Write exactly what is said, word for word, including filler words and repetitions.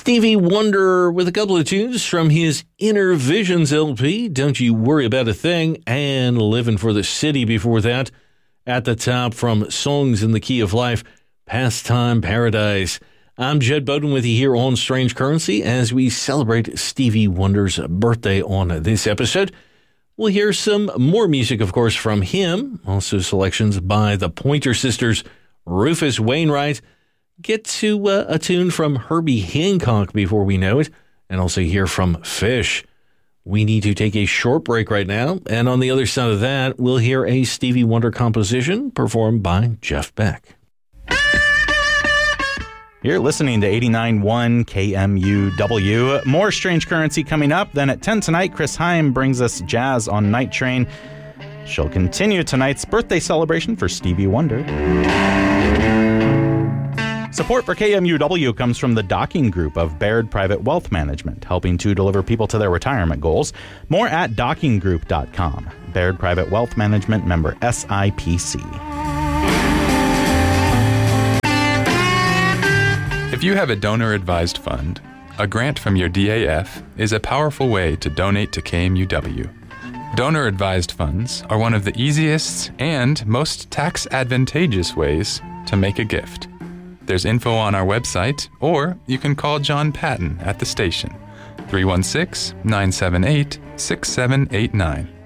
Stevie Wonder with a couple of tunes from his Inner Visions L P, Don't You Worry About a Thing, and Living for the City before that. At the top from Songs in the Key of Life, Pastime Paradise. I'm Jed Bowden with you here on Strange Currency as we celebrate Stevie Wonder's birthday on this episode. We'll hear some more music, of course, from him. Also selections by the Pointer Sisters, Rufus Wainwright. Get to uh, a tune from Herbie Hancock before we know it, and also hear from Fish. We need to take a short break right now, and on the other side of that, we'll hear a Stevie Wonder composition performed by Jeff Beck. You're listening to eighty-nine point one K M U W. More Strange Currency coming up. Then at ten tonight, Chris Heim brings us Jazz on Night Train. She'll continue tonight's birthday celebration for Stevie Wonder. Support for K M U W comes from the Docking Group of Baird Private Wealth Management, helping to deliver people to their retirement goals. More at docking group dot com. Baird Private Wealth Management, member S I P C. If you have a donor-advised fund, a grant from your D A F is a powerful way to donate to K M U W. Donor-advised funds are one of the easiest and most tax-advantageous ways to make a gift. There's info on our website, or you can call John Patton at the station, three one six, nine seven eight, six seven eight nine.